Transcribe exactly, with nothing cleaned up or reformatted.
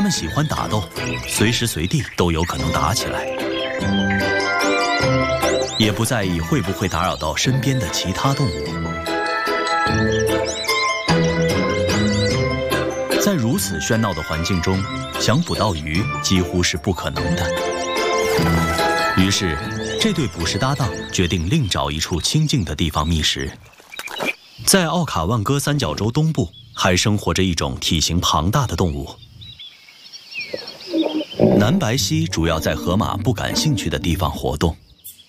们喜欢打斗，随时随地都有可能打起来，也不在意会不会打扰到身边的其他动物。在如此喧闹的环境中，想捕到鱼几乎是不可能的。于是，这对捕食搭档决定另找一处清静的地方觅食。在奥卡万戈三角洲东部，还生活着一种体型庞大的动物。南白犀主要在河马不感兴趣的地方活动。